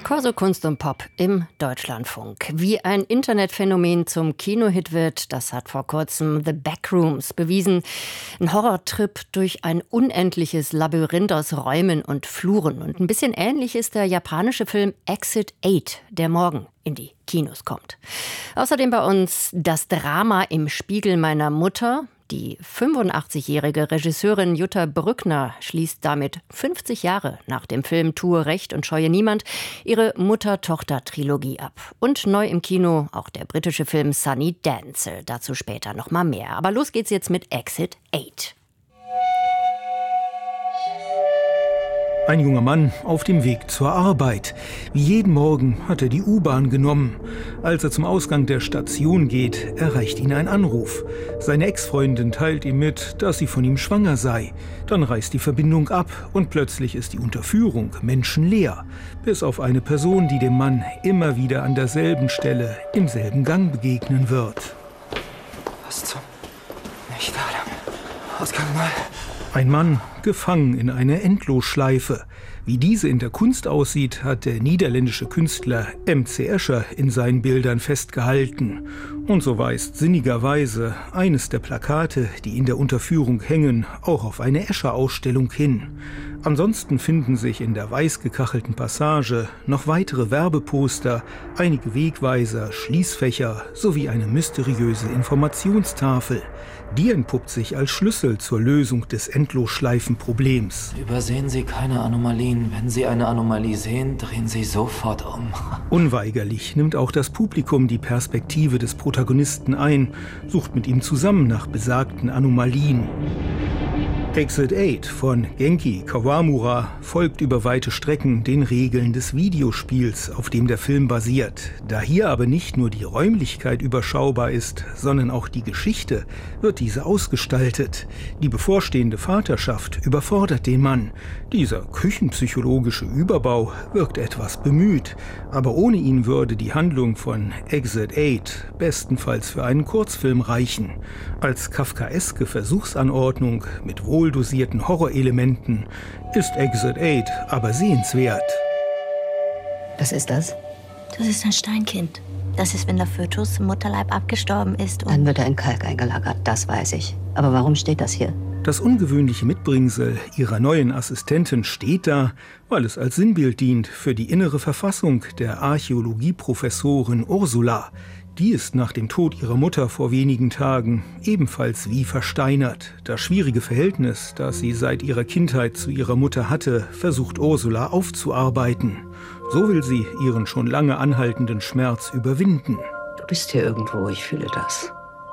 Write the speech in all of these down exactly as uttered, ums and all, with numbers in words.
Corso Kunst und Pop im Deutschlandfunk. Wie ein Internetphänomen zum Kinohit wird, das hat vor kurzem The Backrooms bewiesen. Ein Horrortrip durch ein unendliches Labyrinth aus Räumen und Fluren. Und ein bisschen ähnlich ist der japanische Film Exit acht, der morgen in die Kinos kommt. Außerdem bei uns das Drama Im Spiegel meiner Mutter. Die fünfundachtzigjährige Regisseurin Jutta Brückner schließt damit fünfzig Jahre nach dem Film Tue Recht und scheue niemand ihre Mutter-Tochter-Trilogie ab. Und neu im Kino auch der britische Film Sunny Dancer. Dazu später noch mal mehr. Aber los geht's jetzt mit Exit acht. Ein junger Mann auf dem Weg zur Arbeit. Wie jeden Morgen hat er die U-Bahn genommen. Als er zum Ausgang der Station geht, erreicht ihn ein Anruf. Seine Ex-Freundin teilt ihm mit, dass sie von ihm schwanger sei. Dann reißt die Verbindung ab und plötzlich ist die Unterführung menschenleer. Bis auf eine Person, die dem Mann immer wieder an derselben Stelle im selben Gang begegnen wird. Was zum... Nicht da lang. Ausgang mal. Ein Mann gefangen in einer Endlosschleife. Wie diese in der Kunst aussieht, hat der niederländische Künstler M C Escher in seinen Bildern festgehalten. Und so weist sinnigerweise eines der Plakate, die in der Unterführung hängen, auch auf eine Escher-Ausstellung hin. Ansonsten finden sich in der weiß gekachelten Passage noch weitere Werbeposter, einige Wegweiser, Schließfächer sowie eine mysteriöse Informationstafel. Die entpuppt sich als Schlüssel zur Lösung des Endlosschleifenproblems. Übersehen Sie keine Anomalien. Wenn Sie eine Anomalie sehen, drehen Sie sofort um. Unweigerlich nimmt auch das Publikum die Perspektive des Protagonisten ein, sucht mit ihm zusammen nach besagten Anomalien. Exit acht von Genki Kawamura folgt über weite Strecken den Regeln des Videospiels, auf dem der Film basiert. Da hier aber nicht nur die Räumlichkeit überschaubar ist, sondern auch die Geschichte, wird diese ausgestaltet. Die bevorstehende Vaterschaft überfordert den Mann. Dieser küchenpsychologische Überbau wirkt etwas bemüht, aber ohne ihn würde die Handlung von Exit acht bestenfalls für einen Kurzfilm reichen. Als kafkaeske Versuchsanordnung mit wohldosierten Horrorelementen ist Exit acht aber sehenswert. Was ist das? Das ist ein Steinkind. Das ist, wenn der Fötus im Mutterleib abgestorben ist. Und Dann wird er in Kalk eingelagert, das weiß ich. Aber warum steht das hier? Das ungewöhnliche Mitbringsel ihrer neuen Assistentin steht da, weil es als Sinnbild dient für die innere Verfassung der Archäologieprofessorin Ursula. Die ist nach dem Tod ihrer Mutter vor wenigen Tagen ebenfalls wie versteinert. Das schwierige Verhältnis, das sie seit ihrer Kindheit zu ihrer Mutter hatte, versucht Ursula aufzuarbeiten. So will sie ihren schon lange anhaltenden Schmerz überwinden. Du bist hier irgendwo, ich fühle das.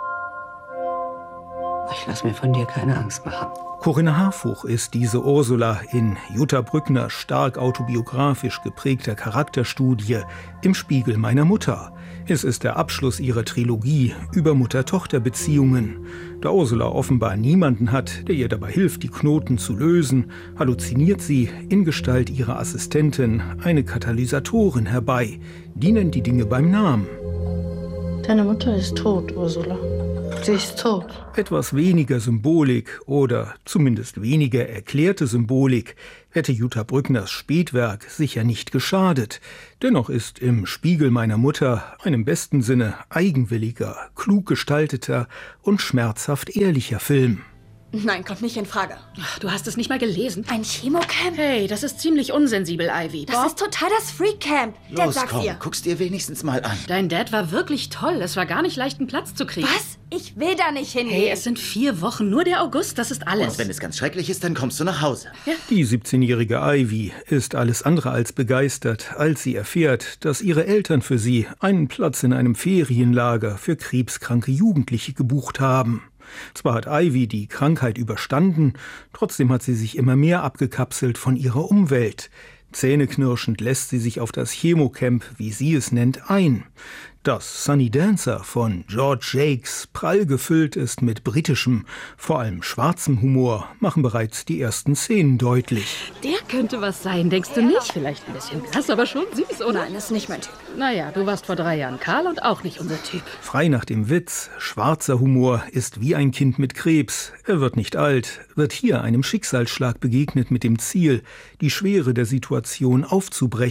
Ich lass mir von dir keine Angst machen. Corinna Harfuch ist diese Ursula in Jutta Brückner stark autobiografisch geprägter Charakterstudie Im Spiegel meiner Mutter. Es ist der Abschluss ihrer Trilogie über Mutter-Tochter-Beziehungen. Da Ursula offenbar niemanden hat, der ihr dabei hilft, die Knoten zu lösen, halluziniert sie in Gestalt ihrer Assistentin eine Katalysatorin herbei. Die nennt die Dinge beim Namen. Deine Mutter ist tot, Ursula. Sie ist tot. Etwas weniger Symbolik oder zumindest weniger erklärte Symbolik hätte Jutta Brückners Spätwerk sicher nicht geschadet. Dennoch ist Im Spiegel meiner Mutter ein im besten Sinne eigenwilliger, klug gestalteter und schmerzhaft ehrlicher Film. Nein, kommt nicht in Frage. Ach, du hast es nicht mal gelesen? Ein Chemocamp? Hey, das ist ziemlich unsensibel, Ivy. Das Bob? ist total das Freak-Camp. Dad, Los, sag's komm, ihr. guck's dir wenigstens mal an. Dein Dad war wirklich toll. Es war gar nicht leicht, einen Platz zu kriegen. Was? Ich will da nicht hingehen. Hey, es sind vier Wochen, nur der August, das ist alles. Und wenn es ganz schrecklich ist, dann kommst du nach Hause. Ja. Die siebzehnjährige Ivy ist alles andere als begeistert, als sie erfährt, dass ihre Eltern für sie einen Platz in einem Ferienlager für krebskranke Jugendliche gebucht haben. Zwar hat Ivy die Krankheit überstanden, trotzdem hat sie sich immer mehr abgekapselt von ihrer Umwelt. Zähneknirschend lässt sie sich auf das Chemocamp, wie sie es nennt, ein. Dass Sunny Dancer von George Jakes prall gefüllt ist mit britischem, vor allem schwarzem Humor, machen bereits die ersten Szenen deutlich. Der könnte was sein, denkst du nicht? Vielleicht ein bisschen krass, aber schon süß, oder? Nein, das ist nicht mein Typ. Naja, du warst vor drei Jahren Karl und auch nicht unser Typ. Frei nach dem Witz, schwarzer Humor ist wie ein Kind mit Krebs. Er wird nicht alt, wird hier einem Schicksalsschlag begegnet mit dem Ziel, die Schwere der Situation aufzubrechen.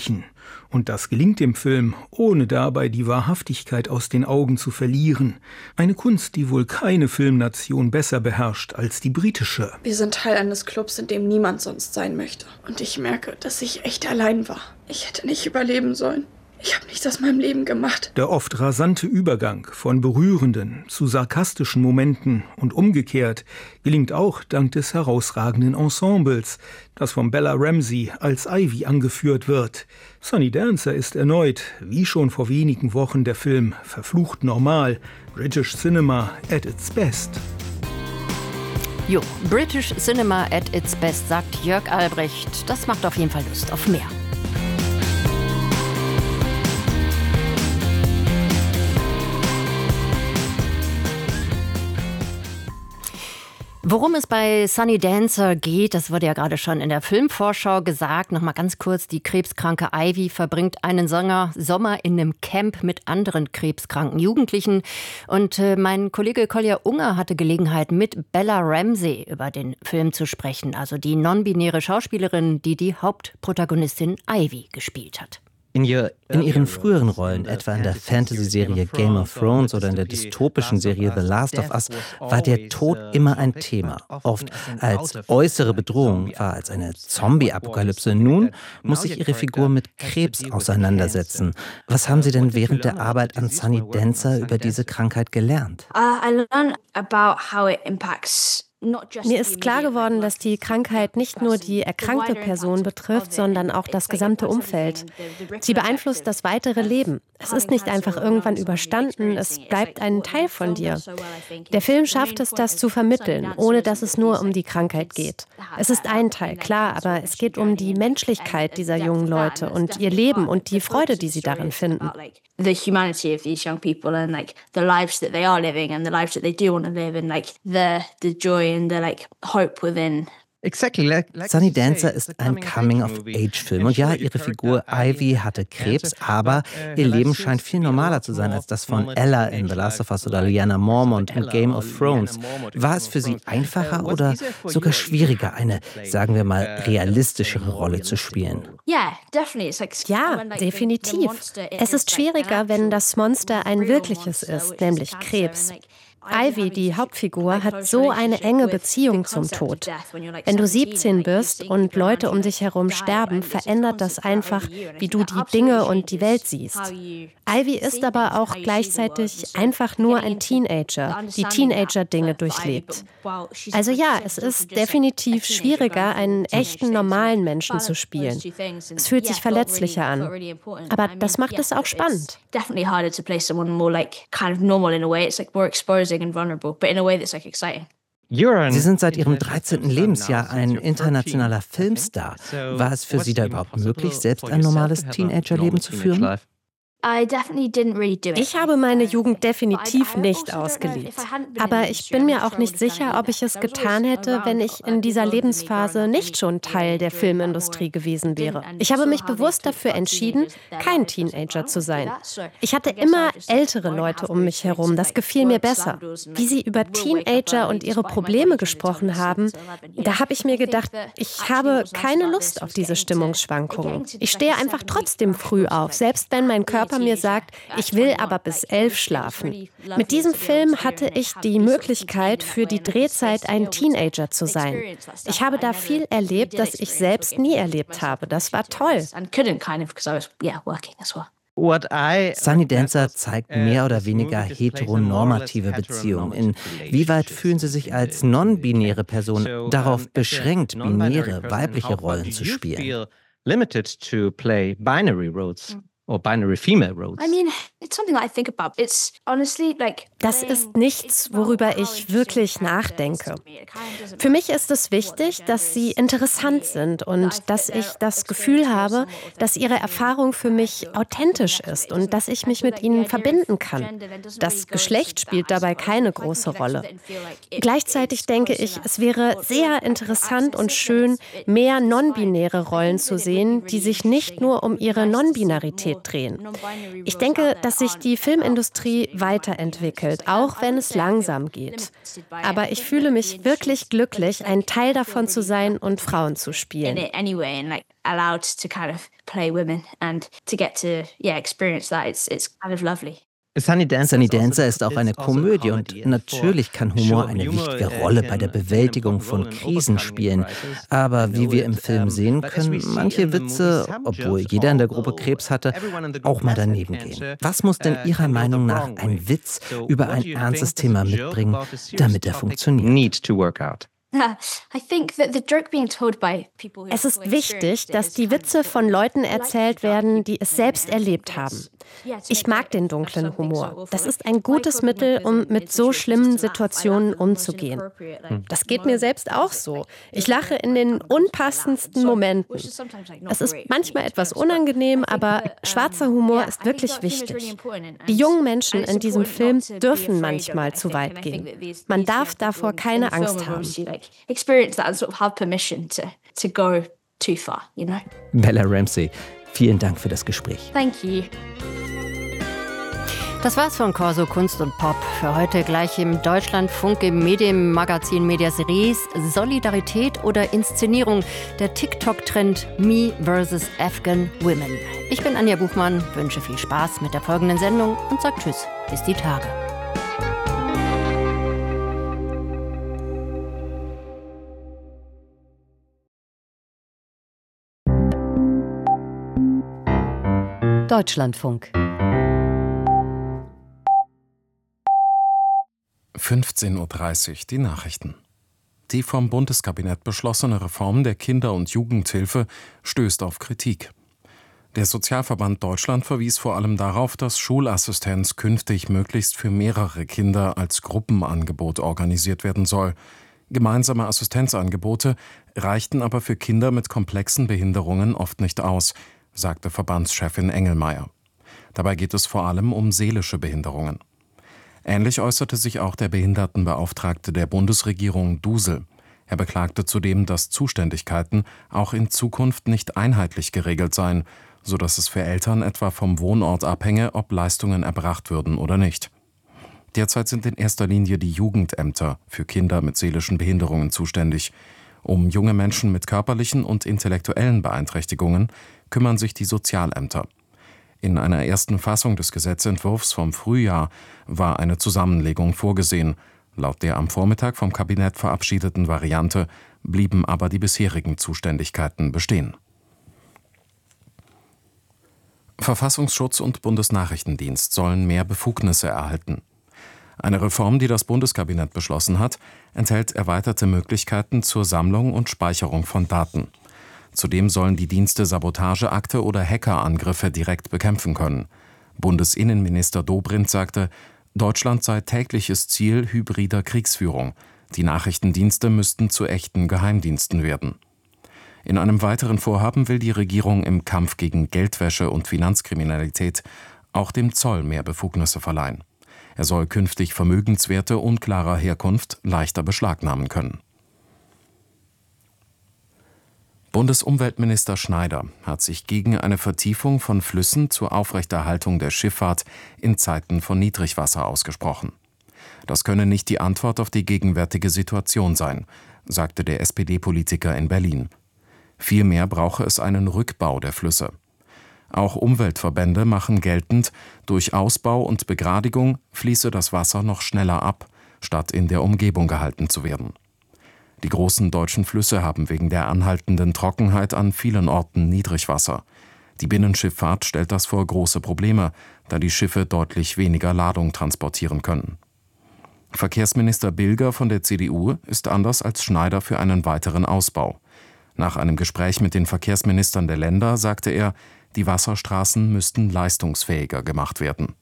Und das gelingt dem Film, ohne dabei die Wahrhaftigkeit aus den Augen zu verlieren. Eine Kunst, die wohl keine Filmnation besser beherrscht als die britische. Wir sind Teil eines Clubs, in dem niemand sonst sein möchte. Und ich merke, dass ich echt allein war. Ich hätte nicht überleben sollen. Ich habe nichts aus meinem Leben gemacht. Der oft rasante Übergang von berührenden zu sarkastischen Momenten und umgekehrt gelingt auch dank des herausragenden Ensembles, das von Bella Ramsey als Ivy angeführt wird. Sunny Dancer ist erneut, wie schon vor wenigen Wochen der Film Verflucht normal, British Cinema at its best. Jo, British Cinema at its best, sagt Jörg Albrecht. Das macht auf jeden Fall Lust auf mehr. Worum es bei Sunny Dancer geht, das wurde ja gerade schon in der Filmvorschau gesagt. Nochmal ganz kurz, die krebskranke Ivy verbringt einen Sommer in einem Camp mit anderen krebskranken Jugendlichen. Und äh, mein Kollege Kolja Unger hatte Gelegenheit, mit Bella Ramsey über den Film zu sprechen. Also die non-binäre Schauspielerin, die die Hauptprotagonistin Ivy gespielt hat. In ihren früheren Rollen, etwa in der Fantasy-Serie Game of Thrones oder in der dystopischen Serie The Last of Us, war der Tod immer ein Thema. Oft als äußere Bedrohung, war als eine Zombie-Apokalypse. Nun muss sich ihre Figur mit Krebs auseinandersetzen. Was haben Sie denn während der Arbeit an Sunny Dancer über diese Krankheit gelernt? Uh, I learned about how it impacts. Mir ist klar geworden, dass die Krankheit nicht nur die erkrankte Person betrifft, sondern auch das gesamte Umfeld. Sie beeinflusst das weitere Leben. Es ist nicht einfach irgendwann überstanden, es bleibt ein Teil von dir. Der Film schafft es, das zu vermitteln, ohne dass es nur um die Krankheit geht. Es ist ein Teil, klar, aber es geht um die Menschlichkeit dieser jungen Leute und ihr Leben und die Freude, die sie darin finden. The humanity of these young people and like the lives that they are living and the lives that they do want to live and like the the joy and the like hope within. Sunny Dancer ist ein Coming-of-Age-Film. Und ja, ihre Figur Ivy hatte Krebs, aber ihr Leben scheint viel normaler zu sein als das von Ella in The Last of Us oder Lyanna Mormont in Game of Thrones. War es für sie einfacher oder sogar schwieriger, eine, sagen wir mal, realistischere Rolle zu spielen? Ja, definitiv. Es ist schwieriger, wenn das Monster ein wirkliches ist, nämlich Krebs. Ivy, die Hauptfigur, hat so eine enge Beziehung zum Tod. Wenn du siebzehn bist und Leute um dich herum sterben, verändert das einfach, wie du die Dinge und die Welt siehst. Ivy ist aber auch gleichzeitig einfach nur ein Teenager, die Teenager-Dinge durchlebt. Also ja, es ist definitiv schwieriger, einen echten, normalen Menschen zu spielen. Es fühlt sich verletzlicher an. Aber das macht es auch spannend. Definitely harder to play someone more like kind of normal in a way. It's like more exposing and vulnerable, but in a way that's like exciting. Sie sind seit Ihrem dreizehnten Lebensjahr ein internationaler Filmstar. War es für Sie da überhaupt möglich, selbst ein normales Teenagerleben zu führen? Ich habe meine Jugend definitiv nicht ausgelebt. Aber ich bin mir auch nicht sicher, ob ich es getan hätte, wenn ich in dieser Lebensphase nicht schon Teil der Filmindustrie gewesen wäre. Ich habe mich bewusst dafür entschieden, kein Teenager zu sein. Ich hatte immer ältere Leute um mich herum. Das gefiel mir besser. Wie sie über Teenager und ihre Probleme gesprochen haben, da habe ich mir gedacht, ich habe keine Lust auf diese Stimmungsschwankungen. Ich stehe einfach trotzdem früh auf, selbst wenn mein Körper mir sagt, ich will aber bis elf schlafen. Mit diesem Film hatte ich die Möglichkeit, für die Drehzeit ein Teenager zu sein. Ich habe da viel erlebt, das ich selbst nie erlebt habe. Das war toll. Sunny Dancer zeigt mehr oder weniger heteronormative Beziehungen. Inwieweit fühlen Sie sich als non-binäre Person darauf beschränkt, binäre, weibliche Rollen zu spielen? Limited to play binary roles. Or binary female roles. I mean, it's something I think about. It's honestly like. Das ist nichts, worüber ich wirklich nachdenke. Für mich ist es wichtig, dass sie interessant sind und dass ich das Gefühl habe, dass ihre Erfahrung für mich authentisch ist und dass ich mich mit ihnen verbinden kann. Das Geschlecht spielt dabei keine große Rolle. Gleichzeitig denke ich, es wäre sehr interessant und schön, mehr non-binäre Rollen zu sehen, die sich nicht nur um ihre Non-Binarität Realität drehen. Ich denke, dass sich die Filmindustrie weiterentwickelt, auch wenn es langsam geht. Aber ich fühle mich wirklich glücklich, ein Teil davon zu sein und Frauen zu spielen. Allowed to kind of play women and to get to yeah experience that. It's it's kind of lovely. Sunny Dancer, Sunny Dancer ist auch eine Komödie und natürlich kann Humor eine wichtige Rolle bei der Bewältigung von Krisen spielen. Aber wie wir im Film sehen, können manche Witze, obwohl jeder in der Gruppe Krebs hatte, auch mal daneben gehen. Was muss denn Ihrer Meinung nach ein Witz über ein ernstes Thema mitbringen, damit er funktioniert? Es ist wichtig, dass die Witze von Leuten erzählt werden, die es selbst erlebt haben. Ich mag den dunklen Humor. Das ist ein gutes Mittel, um mit so schlimmen Situationen umzugehen. Das geht mir selbst auch so. Ich lache in den unpassendsten Momenten. Es ist manchmal etwas unangenehm, aber schwarzer Humor ist wirklich wichtig. Die jungen Menschen in diesem Film dürfen manchmal zu weit gehen. Man darf davor keine Angst haben. Bella Ramsey, vielen Dank für das Gespräch. Thank you. Das war's von Corso Kunst und Pop. Für heute gleich im Deutschlandfunk im Medienmagazin Medias Res Solidarität oder Inszenierung. Der TikTok-Trend Me versus Afghan Women. Ich bin Anja Buchmann, wünsche viel Spaß mit der folgenden Sendung und sage Tschüss, bis die Tage. Deutschlandfunk. fünfzehn Uhr dreißig, die Nachrichten. Die vom Bundeskabinett beschlossene Reform der Kinder- und Jugendhilfe stößt auf Kritik. Der Sozialverband Deutschland verwies vor allem darauf, dass Schulassistenz künftig möglichst für mehrere Kinder als Gruppenangebot organisiert werden soll. Gemeinsame Assistenzangebote reichten aber für Kinder mit komplexen Behinderungen oft nicht aus, sagte Verbandschefin Engelmeier. Dabei geht es vor allem um seelische Behinderungen. Ähnlich äußerte sich auch der Behindertenbeauftragte der Bundesregierung Dusel. Er beklagte zudem, dass Zuständigkeiten auch in Zukunft nicht einheitlich geregelt seien, sodass es für Eltern etwa vom Wohnort abhänge, ob Leistungen erbracht würden oder nicht. Derzeit sind in erster Linie die Jugendämter für Kinder mit seelischen Behinderungen zuständig. Um junge Menschen mit körperlichen und intellektuellen Beeinträchtigungen kümmern sich die Sozialämter. In einer ersten Fassung des Gesetzentwurfs vom Frühjahr war eine Zusammenlegung vorgesehen. Laut der am Vormittag vom Kabinett verabschiedeten Variante blieben aber die bisherigen Zuständigkeiten bestehen. Verfassungsschutz und Bundesnachrichtendienst sollen mehr Befugnisse erhalten. Eine Reform, die das Bundeskabinett beschlossen hat, enthält erweiterte Möglichkeiten zur Sammlung und Speicherung von Daten. Zudem sollen die Dienste Sabotageakte oder Hackerangriffe direkt bekämpfen können. Bundesinnenminister Dobrindt sagte, Deutschland sei tägliches Ziel hybrider Kriegsführung. Die Nachrichtendienste müssten zu echten Geheimdiensten werden. In einem weiteren Vorhaben will die Regierung im Kampf gegen Geldwäsche und Finanzkriminalität auch dem Zoll mehr Befugnisse verleihen. Er soll künftig Vermögenswerte unklarer Herkunft leichter beschlagnahmen können. Bundesumweltminister Schneider hat sich gegen eine Vertiefung von Flüssen zur Aufrechterhaltung der Schifffahrt in Zeiten von Niedrigwasser ausgesprochen. Das könne nicht die Antwort auf die gegenwärtige Situation sein, sagte der S P D-Politiker in Berlin. Vielmehr brauche es einen Rückbau der Flüsse. Auch Umweltverbände machen geltend, durch Ausbau und Begradigung fließe das Wasser noch schneller ab, statt in der Umgebung gehalten zu werden. Die großen deutschen Flüsse haben wegen der anhaltenden Trockenheit an vielen Orten Niedrigwasser. Die Binnenschifffahrt stellt das vor große Probleme, da die Schiffe deutlich weniger Ladung transportieren können. Verkehrsminister Bilger von der C D U ist anders als Schneider für einen weiteren Ausbau. Nach einem Gespräch mit den Verkehrsministern der Länder sagte er, die Wasserstraßen müssten leistungsfähiger gemacht werden.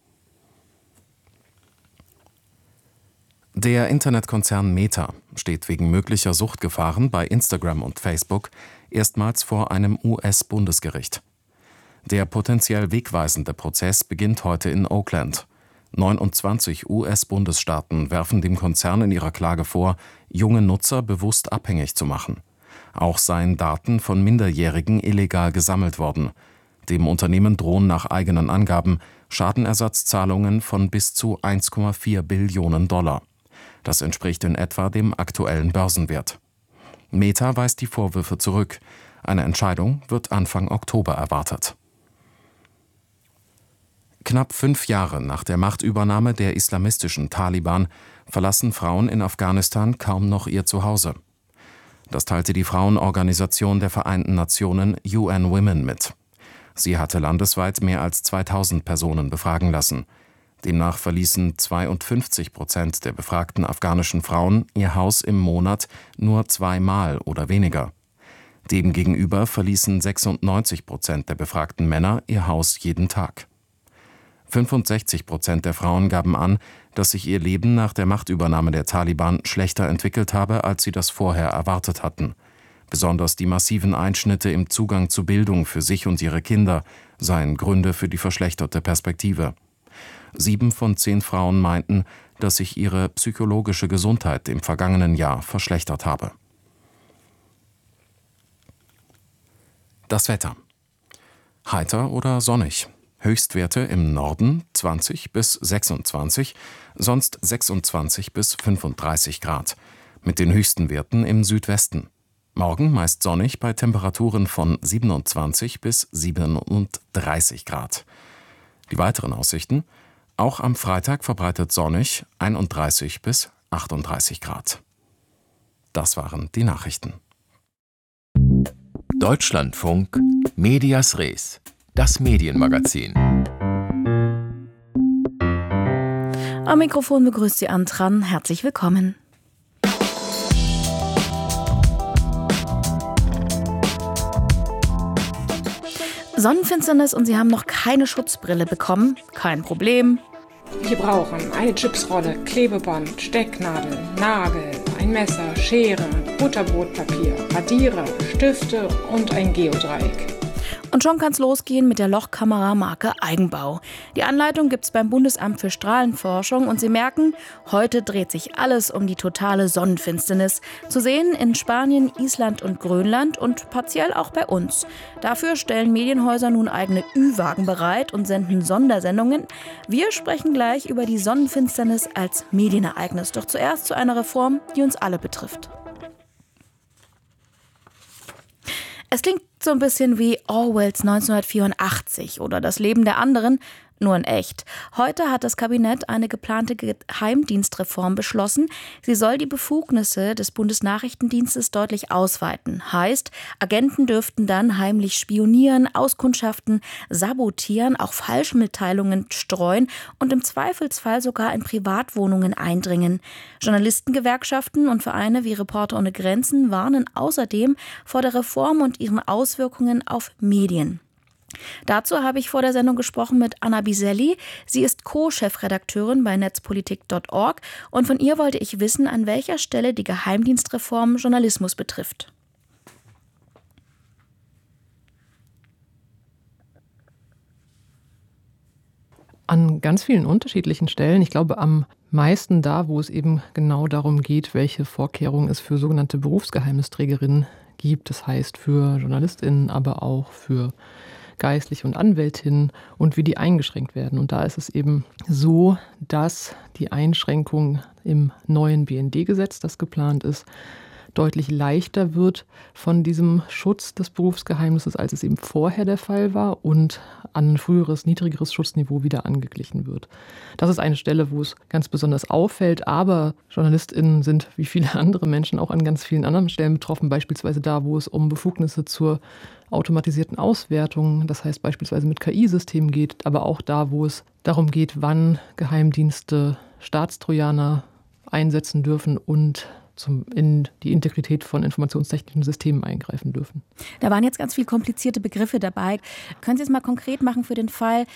Der Internetkonzern Meta steht wegen möglicher Suchtgefahren bei Instagram und Facebook erstmals vor einem U S-Bundesgericht. Der potenziell wegweisende Prozess beginnt heute in Oakland. neunundzwanzig U S-Bundesstaaten werfen dem Konzern in ihrer Klage vor, junge Nutzer bewusst abhängig zu machen. Auch seien Daten von Minderjährigen illegal gesammelt worden. Dem Unternehmen drohen nach eigenen Angaben Schadenersatzzahlungen von bis zu eins Komma vier Billionen Dollar. Das entspricht in etwa dem aktuellen Börsenwert. Meta weist die Vorwürfe zurück. Eine Entscheidung wird Anfang Oktober erwartet. Knapp fünf Jahre nach der Machtübernahme der islamistischen Taliban verlassen Frauen in Afghanistan kaum noch ihr Zuhause. Das teilte die Frauenorganisation der Vereinten Nationen U N Women mit. Sie hatte landesweit mehr als zweitausend Personen befragen lassen. Demnach verließen zweiundfünfzig Prozent der befragten afghanischen Frauen ihr Haus im Monat nur zweimal oder weniger. Demgegenüber verließen sechsundneunzig Prozent der befragten Männer ihr Haus jeden Tag. fünfundsechzig Prozent der Frauen gaben an, dass sich ihr Leben nach der Machtübernahme der Taliban schlechter entwickelt habe, als sie das vorher erwartet hatten. Besonders die massiven Einschnitte im Zugang zu Bildung für sich und ihre Kinder seien Gründe für die verschlechterte Perspektive. Sieben von zehn Frauen meinten, dass sich ihre psychologische Gesundheit im vergangenen Jahr verschlechtert habe. Das Wetter. Heiter oder sonnig. Höchstwerte im Norden zwanzig bis sechsundzwanzig, sonst sechsundzwanzig bis fünfunddreißig Grad. Mit den höchsten Werten im Südwesten. Morgen meist sonnig bei Temperaturen von siebenundzwanzig bis siebenunddreißig Grad. Die weiteren Aussichten: Auch am Freitag verbreitet sonnig, einunddreißig bis achtunddreißig Grad. Das waren die Nachrichten. Deutschlandfunk Medias Res, das Medienmagazin. Am Mikrofon begrüßt Sie Antran. Herzlich willkommen. Sonnenfinsternis und Sie haben noch keine Schutzbrille bekommen? Kein Problem. Wir brauchen eine Chipsrolle, Klebeband, Stecknadel, Nagel, ein Messer, Schere, Butterbrotpapier, Radierer, Stifte und ein Geodreieck. Und schon kann's losgehen mit der Lochkamera Marke Eigenbau. Die Anleitung gibt's beim Bundesamt für Strahlenforschung und Sie merken, heute dreht sich alles um die totale Sonnenfinsternis. Zu sehen in Spanien, Island und Grönland und partiell auch bei uns. Dafür stellen Medienhäuser nun eigene Ü-Wagen bereit und senden Sondersendungen. Wir sprechen gleich über die Sonnenfinsternis als Medienereignis. Doch zuerst zu einer Reform, die uns alle betrifft. Es klingt so ein bisschen wie Orwells neunzehnhundertvierundachtzig oder Das Leben der anderen, nur in echt. Heute hat das Kabinett eine geplante Geheimdienstreform beschlossen. Sie soll die Befugnisse des Bundesnachrichtendienstes deutlich ausweiten. Heißt, Agenten dürften dann heimlich spionieren, auskundschaften, sabotieren, auch Falschmitteilungen streuen und im Zweifelsfall sogar in Privatwohnungen eindringen. Journalistengewerkschaften und Vereine wie Reporter ohne Grenzen warnen außerdem vor der Reform und ihren Auswirkungen auf Medien. Dazu habe ich vor der Sendung gesprochen mit Anna Biselli. Sie ist Co-Chefredakteurin bei netzpolitik punkt org und von ihr wollte ich wissen, an welcher Stelle die Geheimdienstreform Journalismus betrifft. An ganz vielen unterschiedlichen Stellen. Ich glaube, am meisten da, wo es eben genau darum geht, welche Vorkehrungen es für sogenannte Berufsgeheimnisträgerinnen gibt. Das heißt für JournalistInnen, aber auch für Geistliche und Anwältinnen und wie die eingeschränkt werden. Und da ist es eben so, dass die Einschränkung im neuen B N D-Gesetz, das geplant ist, deutlich leichter wird von diesem Schutz des Berufsgeheimnisses, als es eben vorher der Fall war und an ein früheres, niedrigeres Schutzniveau wieder angeglichen wird. Das ist eine Stelle, wo es ganz besonders auffällt, aber JournalistInnen sind wie viele andere Menschen auch an ganz vielen anderen Stellen betroffen, beispielsweise da, wo es um Befugnisse zur automatisierten Auswertung, das heißt beispielsweise mit K I-Systemen geht, aber auch da, wo es darum geht, wann Geheimdienste Staatstrojaner einsetzen dürfen und zum, in die Integrität von informationstechnischen Systemen eingreifen dürfen. Da waren jetzt ganz viele komplizierte Begriffe dabei. Können Sie es mal konkret machen für den Fall,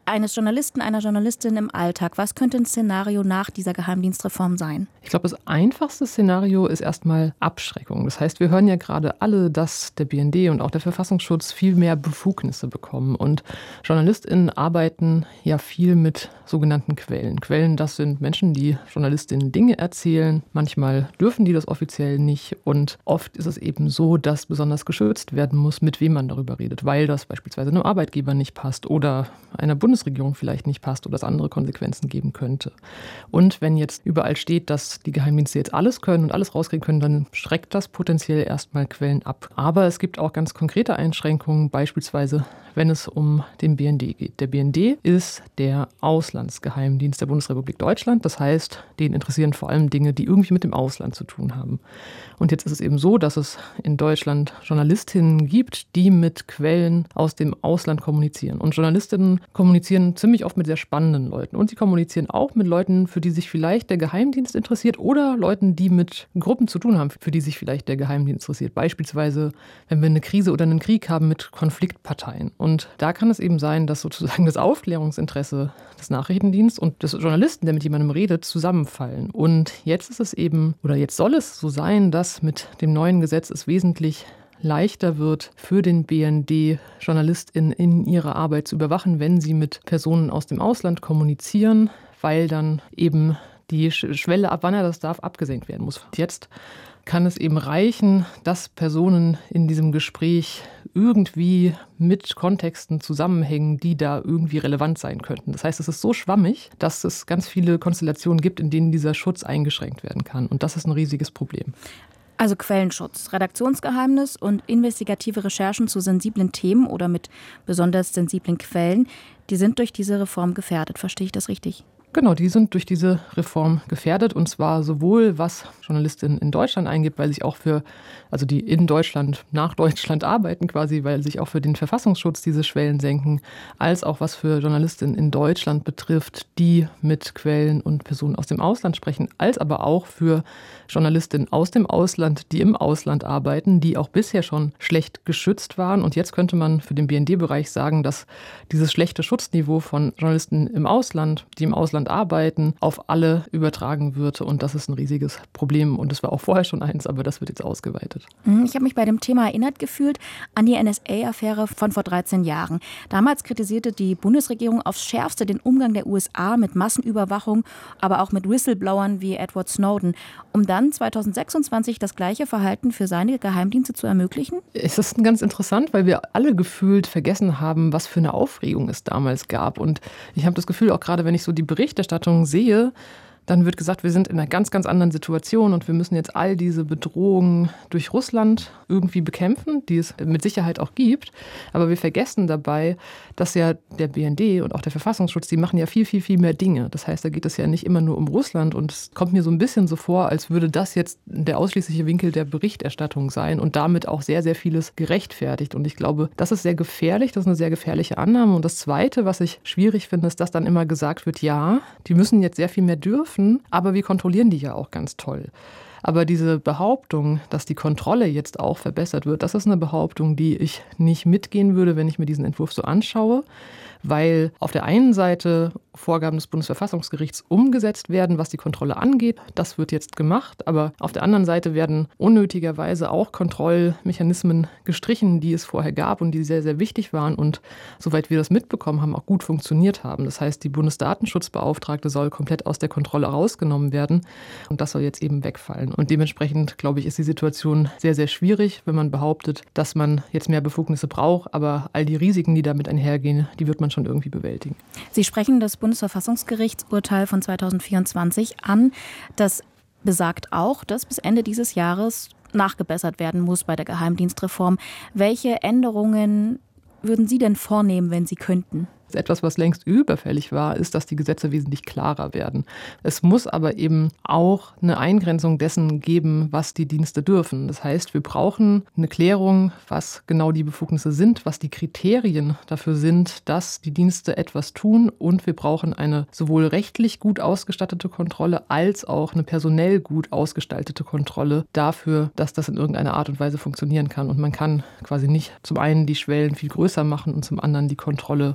eines Journalisten, einer Journalistin im Alltag? Was könnte ein Szenario nach dieser Geheimdienstreform sein? Ich glaube, das einfachste Szenario ist erstmal Abschreckung. Das heißt, wir hören ja gerade alle, dass der B N D und auch der Verfassungsschutz viel mehr Befugnisse bekommen. Und JournalistInnen arbeiten ja viel mit sogenannten Quellen. Quellen, das sind Menschen, die JournalistInnen Dinge erzählen. Manchmal dürfen die das offiziell nicht. Und oft ist es eben so, dass besonders geschützt werden muss, mit wem man darüber redet, weil das beispielsweise einem Arbeitgeber nicht passt oder einer Bundesregierung vielleicht nicht passt oder es andere Konsequenzen geben könnte. Und wenn jetzt überall steht, dass die Geheimdienste jetzt alles können und alles rauskriegen können, dann schreckt das potenziell erstmal Quellen ab. Aber es gibt auch ganz konkrete Einschränkungen, beispielsweise wenn es um den B N D geht. Der B N D ist der Auslandsgeheimdienst der Bundesrepublik Deutschland. Das heißt, den interessieren vor allem Dinge, die irgendwie mit dem Ausland zu tun haben. Und jetzt ist es eben so, dass es in Deutschland Journalistinnen gibt, die mit Quellen aus dem Ausland kommunizieren. Und Journalistinnen kommunizieren ziemlich oft mit sehr spannenden Leuten. Und sie kommunizieren auch mit Leuten, für die sich vielleicht der Geheimdienst interessiert oder Leuten, die mit Gruppen zu tun haben, für die sich vielleicht der Geheimdienst interessiert. Beispielsweise, wenn wir eine Krise oder einen Krieg haben mit Konfliktparteien. Und da kann es eben sein, dass sozusagen das Aufklärungsinteresse des Nachrichtendienstes und des Journalisten, der mit jemandem redet, zusammenfallen. Und jetzt ist es eben, oder jetzt soll es so sein, dass mit dem neuen Gesetz es wesentlich leichter wird, für den B N D JournalistInnen in ihrer Arbeit zu überwachen, wenn sie mit Personen aus dem Ausland kommunizieren, weil dann eben die Schwelle, ab wann er das darf, abgesenkt werden muss. Jetzt kann es eben reichen, dass Personen in diesem Gespräch irgendwie mit Kontexten zusammenhängen, die da irgendwie relevant sein könnten. Das heißt, es ist so schwammig, dass es ganz viele Konstellationen gibt, in denen dieser Schutz eingeschränkt werden kann. Und das ist ein riesiges Problem. Also Quellenschutz, Redaktionsgeheimnis und investigative Recherchen zu sensiblen Themen oder mit besonders sensiblen Quellen, die sind durch diese Reform gefährdet. Verstehe ich das richtig? Genau, die sind durch diese Reform gefährdet, und zwar sowohl was Journalistinnen in Deutschland eingibt, weil sich auch für, also die in Deutschland, nach Deutschland arbeiten quasi, weil sich auch für den Verfassungsschutz diese Schwellen senken, als auch was für Journalistinnen in Deutschland betrifft, die mit Quellen und Personen aus dem Ausland sprechen, als aber auch für Journalistinnen aus dem Ausland, die im Ausland arbeiten, die auch bisher schon schlecht geschützt waren. Und jetzt könnte man für den B N D-Bereich sagen, dass dieses schlechte Schutzniveau von Journalisten im Ausland, die im Ausland arbeiten, auf alle übertragen wird. Und das ist ein riesiges Problem. Und es war auch vorher schon eins, aber das wird jetzt ausgeweitet. Ich habe mich bei dem Thema erinnert gefühlt an die N S A-Affäre von vor dreizehn Jahren. Damals kritisierte die Bundesregierung aufs Schärfste den Umgang der U S A mit Massenüberwachung, aber auch mit Whistleblowern wie Edward Snowden, um dann zweitausendsechsundzwanzig das gleiche Verhalten für seine Geheimdienste zu ermöglichen? Es ist ganz interessant, weil wir alle gefühlt vergessen haben, was für eine Aufregung es damals gab. Und ich habe das Gefühl, auch gerade wenn ich so die Berichterstattung sehe, dann wird gesagt, wir sind in einer ganz, ganz anderen Situation und wir müssen jetzt all diese Bedrohungen durch Russland irgendwie bekämpfen, die es mit Sicherheit auch gibt. Aber wir vergessen dabei, dass ja der B N D und auch der Verfassungsschutz, die machen ja viel, viel, viel mehr Dinge. Das heißt, da geht es ja nicht immer nur um Russland, und es kommt mir so ein bisschen so vor, als würde das jetzt der ausschließliche Winkel der Berichterstattung sein und damit auch sehr, sehr vieles gerechtfertigt. Und ich glaube, das ist sehr gefährlich, das ist eine sehr gefährliche Annahme. Und das Zweite, was ich schwierig finde, ist, dass dann immer gesagt wird, ja, die müssen jetzt sehr viel mehr dürfen, aber wir kontrollieren die ja auch ganz toll. Aber diese Behauptung, dass die Kontrolle jetzt auch verbessert wird, das ist eine Behauptung, die ich nicht mitgehen würde, wenn ich mir diesen Entwurf so anschaue, weil auf der einen Seite Vorgaben des Bundesverfassungsgerichts umgesetzt werden, was die Kontrolle angeht. Das wird jetzt gemacht, aber auf der anderen Seite werden unnötigerweise auch Kontrollmechanismen gestrichen, die es vorher gab und die sehr, sehr wichtig waren und, soweit wir das mitbekommen haben, auch gut funktioniert haben. Das heißt, die Bundesdatenschutzbeauftragte soll komplett aus der Kontrolle rausgenommen werden, und das soll jetzt eben wegfallen. Und dementsprechend, glaube ich, ist die Situation sehr, sehr schwierig, wenn man behauptet, dass man jetzt mehr Befugnisse braucht, aber all die Risiken, die damit einhergehen, die wird man schon irgendwie bewältigen. Sie sprechen das Bundesverfassungsgerichtsurteil von zweitausendvierundzwanzig an. Das besagt auch, dass bis Ende dieses Jahres nachgebessert werden muss bei der Geheimdienstreform. Welche Änderungen würden Sie denn vornehmen, wenn Sie könnten? Etwas, was längst überfällig war, ist, dass die Gesetze wesentlich klarer werden. Es muss aber eben auch eine Eingrenzung dessen geben, was die Dienste dürfen. Das heißt, wir brauchen eine Klärung, was genau die Befugnisse sind, was die Kriterien dafür sind, dass die Dienste etwas tun, und wir brauchen eine sowohl rechtlich gut ausgestattete Kontrolle als auch eine personell gut ausgestaltete Kontrolle dafür, dass das in irgendeiner Art und Weise funktionieren kann. Und man kann quasi nicht zum einen die Schwellen viel größer machen und zum anderen die Kontrolle potenziell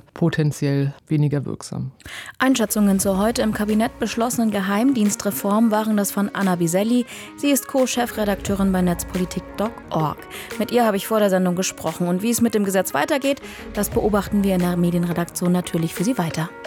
potenziell weniger wirksam. Einschätzungen zur heute im Kabinett beschlossenen Geheimdienstreform waren das von Anna Biselli. Sie ist Co-Chefredakteurin bei netzpolitik punkt org. Mit ihr habe ich vor der Sendung gesprochen. Und wie es mit dem Gesetz weitergeht, das beobachten wir in der Medienredaktion natürlich für Sie weiter.